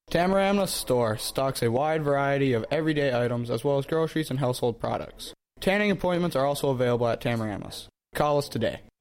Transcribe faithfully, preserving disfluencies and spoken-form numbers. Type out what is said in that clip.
Tamaramna's store stocks a wide variety of everyday items as well as groceries and household products. Tanning appointments are also available at Tamaramna's. Call us today.